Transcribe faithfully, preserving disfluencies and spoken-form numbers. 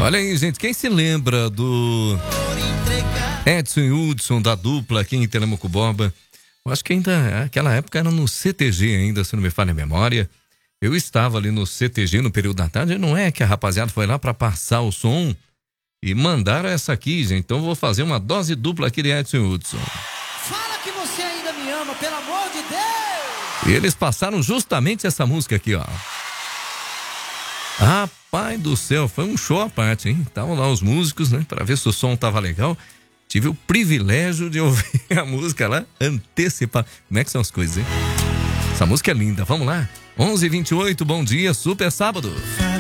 Olha aí, gente, quem se lembra do Edson e Hudson, da dupla aqui em Telemucuboba? Eu acho que ainda, aquela época era no C T G ainda, se não me falha a memória. Eu estava ali no C T G no período da tarde, não é que a rapaziada foi lá para passar o som e mandaram essa aqui, gente. Então vou fazer uma dose dupla aqui de Edson e Hudson. Fala que você ainda me ama, pelo amor de Deus! E eles passaram justamente essa música aqui, ó. Rapaz do céu, foi um show à parte, hein? Estavam lá os músicos, né? Para ver se o som tava legal. Tive o privilégio de ouvir a música lá antecipar. Como é que são as coisas, hein? Essa música é linda, vamos lá. onze e vinte e oito, bom dia, super sábado.